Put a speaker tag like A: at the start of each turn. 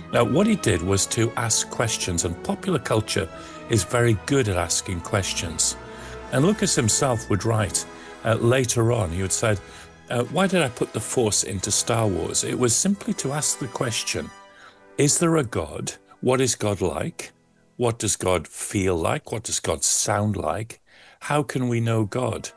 A: Now, what he did was to ask questions, and popular culture is very good at asking questions. And Lucas himself would write later on, he would say, why did I put the Force into Star Wars? It was simply to ask the question, is there a God? What is God like? What does God feel like? What does God sound like? How can we know God?